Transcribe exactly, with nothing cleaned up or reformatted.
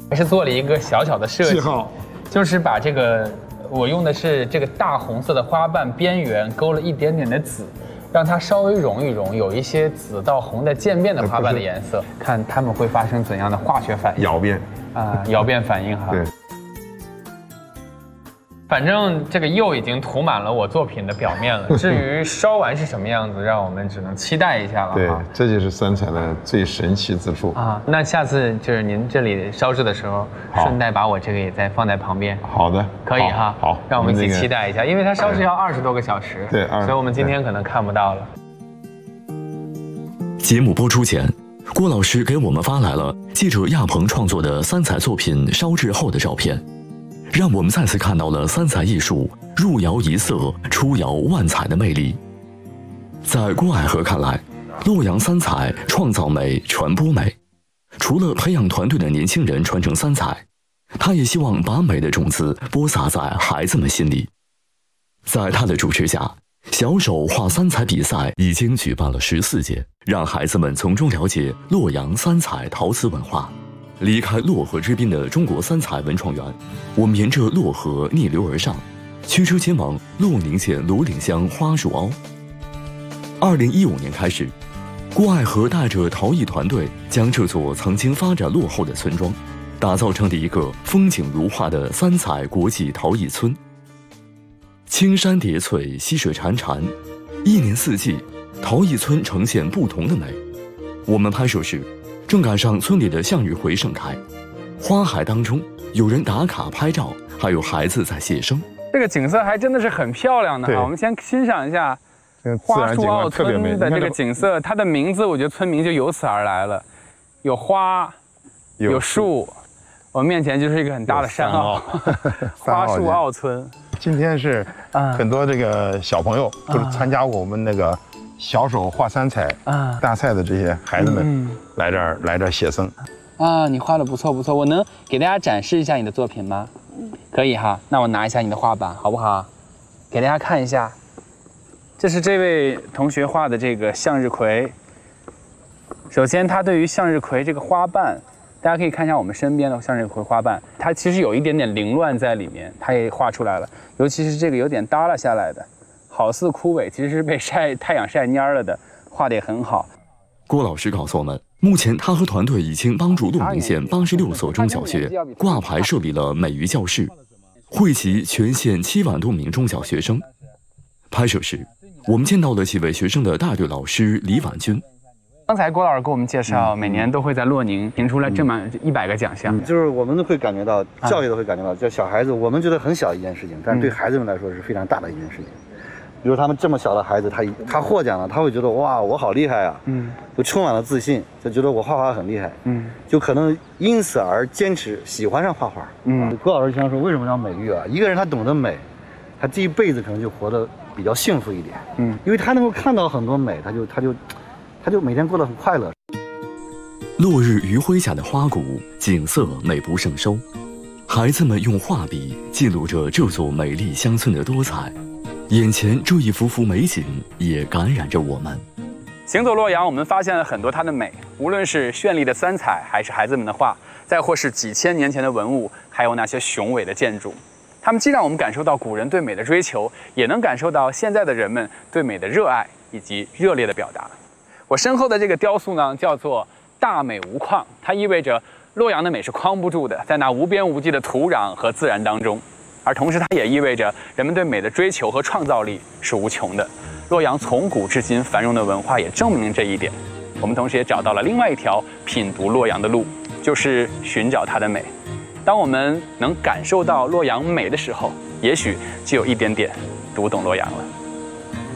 还是做了一个小小的设计，就是把这个我用的是这个大红色的花瓣边缘勾了一点点的紫，让它稍微融一融，有一些紫到红的渐变的花瓣的颜色，看它们会发生怎样的化学反应？ 窑变啊，窑变反应哈。 对。 反正这个釉已经涂满了我作品的表面了。至于烧完是什么样子，让我们只能期待一下了。 对，这就是三彩的最神奇之处啊。那下次就是您这里烧制的时候，顺带把我这个也再放在旁边。 好的， 可以哈。 好， 让我们一起期待一下，因为它烧制要二十多个小时。 对， 所以我们今天可能看不到了。 节目播出前，郭老师给我们发来了记者亚鹏创作的三彩作品烧制后的照片。 让我们再次看到了三彩艺术入窑一色、出窑万彩的魅力。在郭爱和看来，洛阳三彩创造美、传播美。除了培养团队的年轻人传承三彩，他也希望把美的种子播撒在孩子们心里。在他的主持下，小手画三彩比赛已经举办了十四届，让孩子们从中了解洛阳三彩陶瓷文化。 离开洛河之滨的中国三彩文创园，我们沿着洛河逆流而上，驱车前往洛宁县罗岭乡花树凹。二零一五年开始，郭爱和带着陶艺团队，将这座曾经发展落后的村庄，打造成了一个风景如画的三彩国际陶艺村。青山叠翠，溪水潺潺，一年四季，陶艺村呈现不同的美。我们拍摄时。 正赶上村里的向日葵盛开，花海当中有人打卡拍照，还有孩子在写生。 这个景色还真的是很漂亮的哈。我们先欣赏一下花树凹村的这个景色，它的名字我觉得村名就由此而来了，有花，有树，我们面前就是一个很大的山坳，花树凹村。 今天是很多这个小朋友都是参加过我们那个。 小手画三彩啊大赛的这些孩子们来这儿来这儿写生啊，你画的不错不错，我能给大家展示一下你的作品吗？可以哈，那我拿一下你的画板好不好？给大家看一下，这是这位同学画的这个向日葵。首先，他对于向日葵这个花瓣，大家可以看一下我们身边的向日葵花瓣，它其实有一点点凌乱在里面，他也画出来了，尤其是这个有点耷拉下来的。 好似枯萎，其实是被晒太阳晒蔫了的，画的也很好。 郭老师告诉我们，目前他和团队已经帮助洛宁县八十六所中小学挂牌设立了美育教室，惠及全县七万多名中小学生。拍摄时，我们见到了几位学生的带队老师李婉君。 刚才郭老师给我们介绍，每年都会在洛宁评出来这么一百个奖项， 就是我们都会感觉到，教育都会感觉到，就小孩子，我们觉得很小一件事情，但是对孩子们来说是非常大的一件事情。 比如他们这么小的孩子，他他获奖了，他会觉得哇，我好厉害啊，嗯，就充满了自信，就觉得我画画很厉害，嗯，就可能因此而坚持喜欢上画画，嗯。郭老师经常说，为什么要美育啊？一个人他懂得美，他这一辈子可能就活得比较幸福一点，嗯，因为他能够看到很多美，他就他就他就每天过得很快乐。 落日余晖下的花谷，景色美不胜收，孩子们用画笔记录着这座美丽乡村的多彩。 眼前这一幅幅美景也感染着我们。 行走洛阳，我们发现了很多它的美，无论是绚丽的三彩，还是孩子们的画，再或是几千年前的文物，还有那些雄伟的建筑，它们既让我们感受到古人对美的追求，也能感受到现在的人们对美的热爱以及热烈的表达。我身后的这个雕塑呢，叫做“大美无框”，它意味着洛阳的美是框不住的，在那无边无际的土壤和自然当中。 而同时，它也意味着人们对美的追求和创造力是无穷的。洛阳从古至今繁荣的文化也证明了这一点。我们同时也找到了另外一条品读洛阳的路，就是寻找它的美。当我们能感受到洛阳美的时候，也许就有一点点读懂洛阳了。